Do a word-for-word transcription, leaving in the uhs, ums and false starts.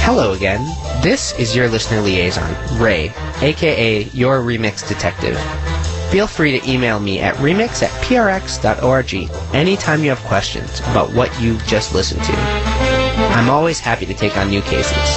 Hello again. This is your listener liaison, Ray, aka your Remix Detective. Feel free to email me at remix at p r x dot org anytime you have questions about what you just listened to. I'm always happy to take on new cases.